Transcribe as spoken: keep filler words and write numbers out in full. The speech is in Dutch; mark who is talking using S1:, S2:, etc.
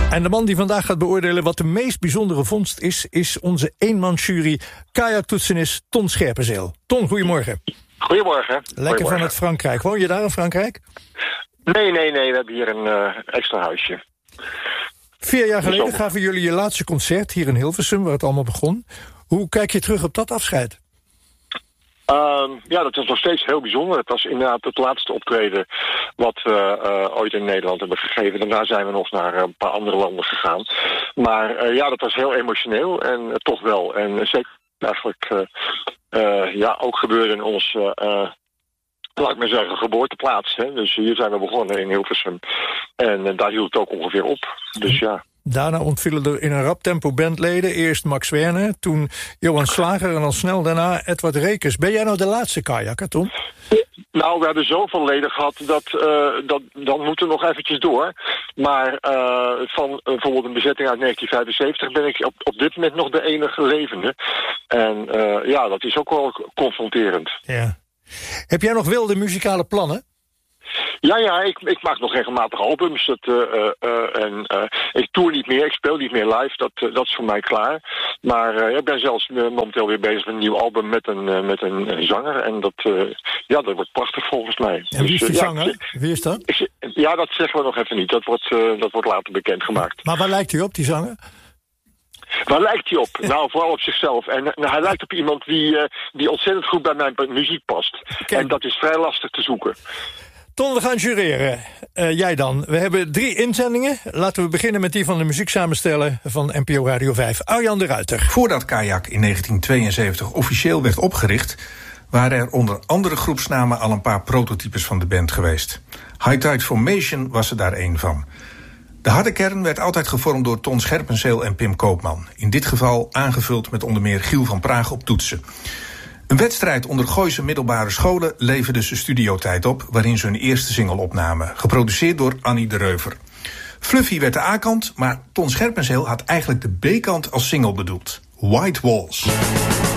S1: En de man die vandaag gaat beoordelen wat de meest bijzondere vondst is, is onze eenmansjury kajaktoetsenist Ton Scherpenzeel. Ton, goedemorgen.
S2: Goedemorgen.
S1: Lekker
S2: goedemorgen.
S1: Vanuit Frankrijk. Woon je daar in Frankrijk?
S2: Nee, nee, nee. We hebben hier een uh, extra huisje.
S1: Vier jaar geleden gaven jullie je laatste concert hier in Hilversum, waar het allemaal begon. Hoe kijk je terug op dat afscheid?
S2: Uh, ja, dat was nog steeds heel bijzonder. Het was inderdaad het laatste optreden wat we uh, ooit in Nederland hebben gegeven. Daarna zijn we nog naar een paar andere landen gegaan. Maar uh, ja, dat was heel emotioneel en uh, toch wel. En uh, zeker eigenlijk uh, uh, ja, ook gebeurde in ons, uh, uh, laat ik maar zeggen, geboorteplaats. Hè? Dus hier zijn we begonnen in Hilversum. En uh, daar hield het ook ongeveer op. Dus ja.
S1: Daarna ontvielen er in een rap tempo bandleden. Eerst Max Werner, toen Johan Slager en al snel daarna Edward Rekers. Ben jij nou de laatste kajakker, Tom?
S2: Nou, we hebben zoveel leden gehad dat, uh, dat dan moeten we nog eventjes door. Maar uh, van uh, bijvoorbeeld een bezetting uit negentien vijfenzeventig ben ik op, op dit moment nog de enige levende. En uh, ja, dat is ook wel confronterend.
S1: Ja. Heb jij nog wilde muzikale plannen?
S2: Ja, ja, ik, ik maak nog regelmatig albums. Dat, uh, uh, en uh, ik tour niet meer, ik speel niet meer live. Dat, uh, dat is voor mij klaar. Maar uh, ik ben zelfs uh, momenteel weer bezig met een nieuw album met een, uh, met een uh, zanger. En dat, uh, ja, dat wordt prachtig volgens mij.
S1: En wie is die
S2: dus, uh,
S1: zanger?
S2: Ja,
S1: wie is dat?
S2: Ik, ja, dat zeggen we nog even niet. Dat wordt, uh, dat wordt later bekendgemaakt.
S1: Maar waar lijkt hij op, die zanger?
S2: Waar lijkt hij op? Nou, vooral op zichzelf. En uh, hij lijkt op iemand die, uh, die ontzettend goed bij mijn muziek past. Kijk. En dat is vrij lastig te zoeken.
S1: Ton, we gaan jureren. Uh, jij dan. We hebben drie inzendingen. Laten we beginnen met die van de muzieksamensteller van N P O Radio vijf, Arjan de Ruiter.
S3: Voordat Kajak in negentien tweeënzeventig officieel werd opgericht, waren er onder andere groepsnamen al een paar prototypes van de band geweest. High Tide Formation was er daar één van. De harde kern werd altijd gevormd door Ton Scherpenzeel en Pim Koopman. In dit geval aangevuld met onder meer Giel van Praag op toetsen. Een wedstrijd onder Gooise middelbare scholen leverde ze studiotijd op, waarin ze hun eerste single opnamen, geproduceerd door Annie de Reuver. Fluffy werd de A-kant, maar Ton Scherpenzeel had eigenlijk de B-kant als single bedoeld. White Walls.